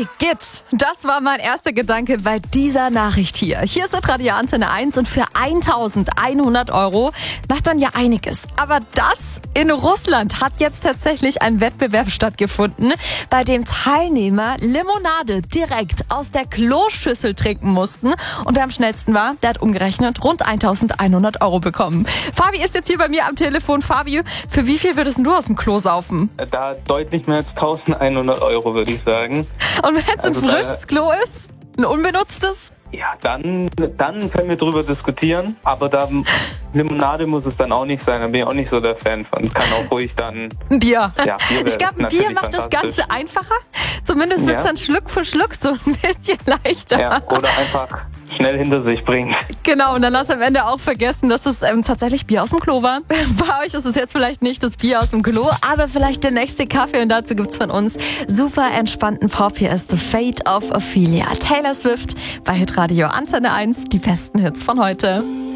Igitt, das war mein erster Gedanke bei dieser Nachricht hier. Hier ist Radio Antenne 1 und für 1.100 € macht man ja einiges. Aber das in Russland hat jetzt tatsächlich ein Wettbewerb stattgefunden, bei dem Teilnehmer Limonade direkt aus der Kloschüssel trinken mussten. Und wer am schnellsten war, der hat umgerechnet rund 1.100 € bekommen. Fabi ist jetzt hier bei mir am Telefon. Fabi, für wie viel würdest du aus dem Klo saufen? Da deutlich mehr als 1.100 €, würde ich sagen. Und wenn es ein frisches Klo ist, ein unbenutztes? Ja, dann können wir drüber diskutieren. Aber da Limonade muss es dann auch nicht sein. Da bin ich auch nicht so der Fan von. Kann auch ruhig dann... Ein Bier. Ja, Bier Ich glaube, ein Bier macht das Ganze einfacher. Zumindest wird es dann Schluck für Schluck so ein bisschen leichter. Ja, oder einfach schnell hinter sich bringen. Genau, und dann lass am Ende auch vergessen, dass es tatsächlich Bier aus dem Klo war. Bei euch ist es jetzt vielleicht nicht das Bier aus dem Klo, aber vielleicht der nächste Kaffee. Und dazu gibt's von uns super entspannten Pop. Hier ist The Fate of Ophelia. Taylor Swift bei Hitradio Antenne 1. Die besten Hits von heute.